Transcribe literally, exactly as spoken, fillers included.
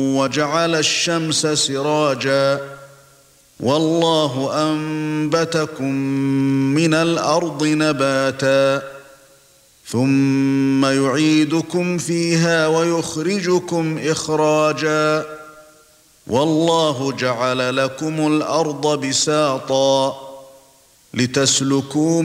وجعل الشمس سراجا والله أنبتكم من الأرض نباتا ثم يعيدكم فيها ويخرجكم إخراجا والله جعل لكم الأرض بساطا لتسلكوا